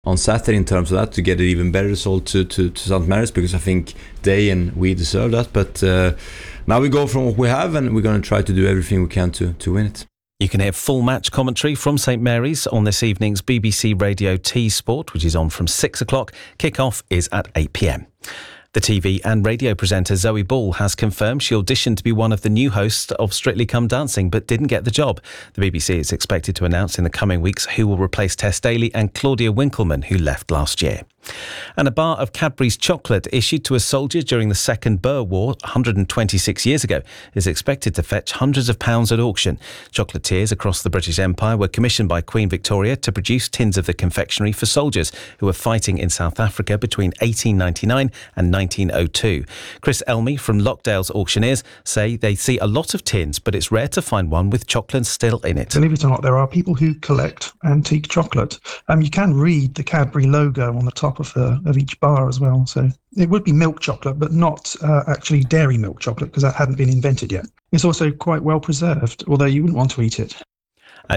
on Saturday in terms of that, to get an even better result to St. Mary's, because I think they and we deserve that. But now we go from what we have, and we're going to try to do everything we can to win it. You can hear full match commentary from St Mary's on this evening's BBC Radio T Sport, which is on from 6 o'clock. Kick-off is at 8 p.m. The TV and radio presenter Zoe Ball has confirmed she auditioned to be one of the new hosts of Strictly Come Dancing but didn't get the job. The BBC is expected to announce in the coming weeks who will replace Tess Daly and Claudia Winkleman, who left last year. And a bar of Cadbury's chocolate issued to a soldier during the Second Boer War 126 years ago is expected to fetch hundreds of pounds at auction. Chocolatiers across the British Empire were commissioned by Queen Victoria to produce tins of the confectionery for soldiers who were fighting in South Africa between 1899 and 1902. Chris Elmy from Lockdale's Auctioneers say they see a lot of tins, but it's rare to find one with chocolate still in it. Believe it or not, there are people who collect antique chocolate. You can read the Cadbury logo on the top of each bar as well. So it would be milk chocolate, but not actually dairy milk chocolate, because that hadn't been invented yet. It's also quite well preserved, although you wouldn't want to eat it.